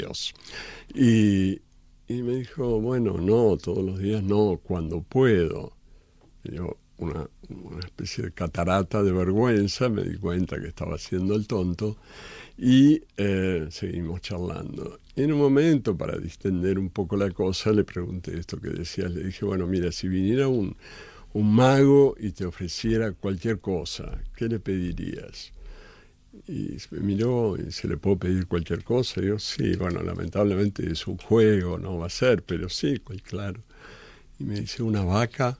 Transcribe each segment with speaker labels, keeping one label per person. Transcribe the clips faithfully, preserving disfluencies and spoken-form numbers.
Speaker 1: Dios. Y, y me dijo, bueno, no, todos los días no, cuando puedo. Y yo, una, una especie de catarata de vergüenza, me di cuenta que estaba haciendo el tonto y eh, seguimos charlando. Y en un momento, para distender un poco la cosa, le pregunté esto que decías, le dije, bueno, mira, si viniera un, un mago y te ofreciera cualquier cosa, ¿qué le pedirías? Y me miró y se le puedo pedir cualquier cosa. Y yo, sí, bueno, lamentablemente es un juego, no va a ser, pero sí, pues, claro. Y me dice, ¿una vaca?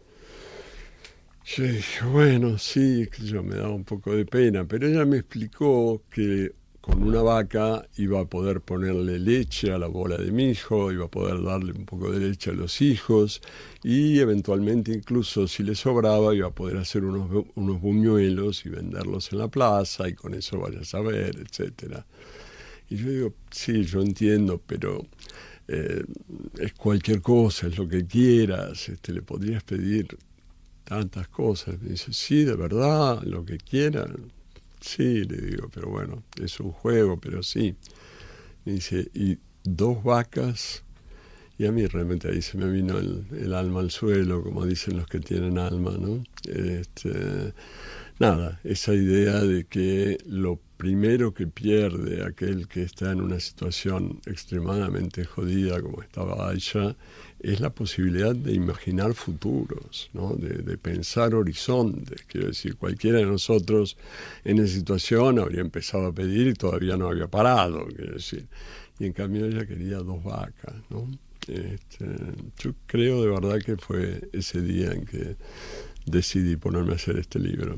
Speaker 1: Yo dije, bueno, sí, que yo me daba un poco de pena, pero ella me explicó que con una vaca iba a poder ponerle leche a la bola de mi hijo, iba a poder darle un poco de leche a los hijos y eventualmente incluso si le sobraba iba a poder hacer unos, unos buñuelos y venderlos en la plaza y con eso vaya a saber, etcétera. Y yo digo, sí, yo entiendo, pero eh, es cualquier cosa, es lo que quieras, este, le podrías pedir tantas cosas. Me dice, sí, de verdad, lo que quieran. Sí, le digo, pero bueno, es un juego, pero sí. Me dice, y dos vacas. Y a mí realmente ahí se me vino el, el alma al suelo, como dicen los que tienen alma, ¿no? Este, nada, esa idea de que lo primero que pierde aquel que está en una situación extremadamente jodida como estaba Aisha es la posibilidad de imaginar futuros, ¿no? de, de pensar horizontes. Quiero decir, cualquiera de nosotros en esa situación habría empezado a pedir y todavía no había parado, quiero decir. Y en cambio ella quería dos vacas, ¿no? Este, yo creo de verdad que fue ese día en que decidí ponerme a hacer este libro.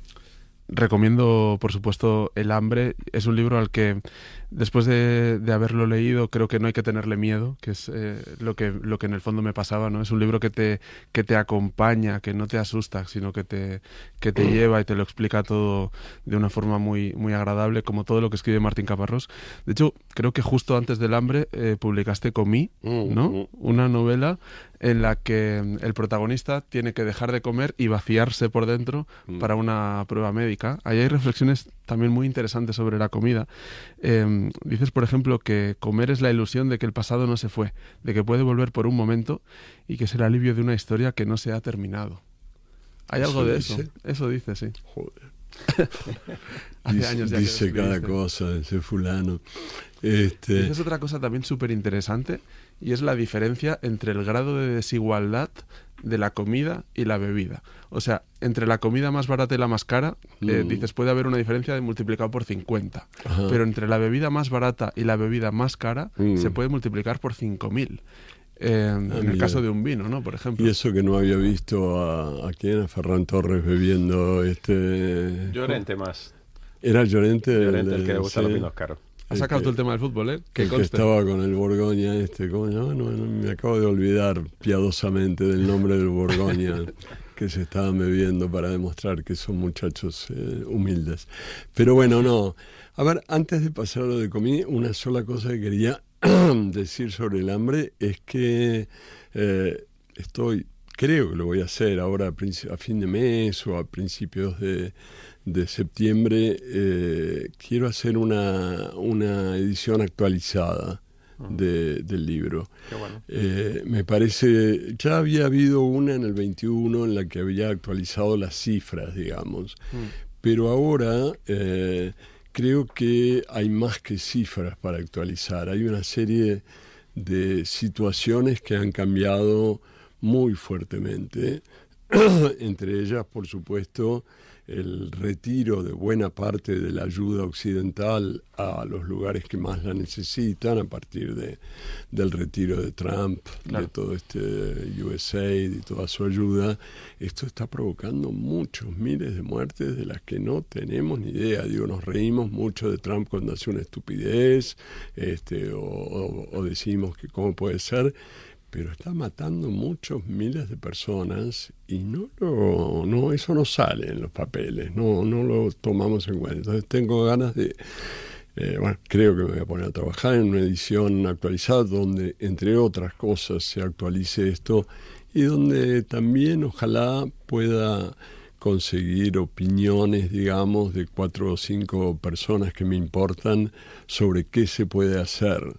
Speaker 2: Recomiendo, por supuesto, El hambre. Es un libro al que, después de, de haberlo leído, creo que no hay que tenerle miedo, que es eh, lo que lo que en el fondo me pasaba, ¿no? Es un libro que te que te acompaña, que no te asusta, sino que te que te lleva y te lo explica todo de una forma muy muy agradable, como todo lo que escribe Martín Caparrós. De hecho, creo que justo antes del hambre eh, publicaste Comí, ¿no? Una novela en la que el protagonista tiene que dejar de comer y vaciarse por dentro mm. para una prueba médica. Ahí hay reflexiones también muy interesantes sobre la comida. Eh, dices, por ejemplo, que comer es la ilusión de que el pasado no se fue, de que puede volver por un momento y que es el alivio de una historia que no se ha terminado. ¿Hay algo de eso? Eso dice, sí.
Speaker 1: Joder. Hace dice, años ya dice que cada cosa, ese fulano. Este...
Speaker 2: Esa es otra cosa también súper interesante, y es la diferencia entre el grado de desigualdad de la comida y la bebida. O sea, entre la comida más barata y la más cara, mm. eh, dices, puede haber una diferencia de multiplicado por cincuenta. Ajá. Pero entre la bebida más barata y la bebida más cara, mm. se puede multiplicar por cinco mil. Eh, ah, en mira. el caso de un vino, ¿no? Por ejemplo.
Speaker 1: Y eso que no había visto a, a quién, a Ferran Torres bebiendo este...
Speaker 3: Llorente más.
Speaker 1: Era Llorente.
Speaker 3: Llorente, el, el que le gusta sí. los vinos caros.
Speaker 2: Has sacado tú el tema del fútbol, ¿eh?
Speaker 1: Que, que estaba con el Borgoña este, ¿cómo no, no, no, me acabo de olvidar piadosamente del nombre del Borgoña que se estaban bebiendo para demostrar que son muchachos eh, humildes. Pero bueno, no. A ver, antes de pasar a lo de Comí, una sola cosa que quería decir sobre el hambre es que eh, estoy, creo que lo voy a hacer ahora a, a fin de mes o a principios de... de septiembre, eh, quiero hacer una, una edición actualizada de, del libro.
Speaker 3: Qué bueno.
Speaker 1: Eh, me parece, ya había habido una en el veintiuno en la que había actualizado las cifras, digamos, mm. pero ahora eh, creo que hay más que cifras para actualizar. Hay una serie de situaciones que han cambiado muy fuertemente, entre ellas, por supuesto, el retiro de buena parte de la ayuda occidental a los lugares que más la necesitan a partir de, del retiro de Trump, claro. de todo este U S A I D y toda su ayuda. Esto está provocando muchos miles de muertes de las que no tenemos ni idea. Digo, nos reímos mucho de Trump cuando hace una estupidez, este, o, o, o decimos que cómo puede ser, pero está matando muchos miles de personas y no lo, no, eso no sale en los papeles, no, no lo tomamos en cuenta. Entonces tengo ganas de, eh, bueno, creo que me voy a poner a trabajar en una edición actualizada donde, entre otras cosas, se actualice esto y donde también ojalá pueda conseguir opiniones, digamos, de cuatro o cinco personas que me importan sobre qué se puede hacer